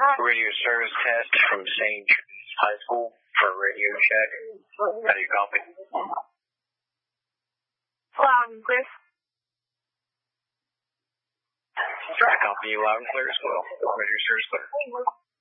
Radio service test from St. Jude's High School for radio check. How do you copy? Loud and clear. I copy you loud and clear as well. Radio service clear.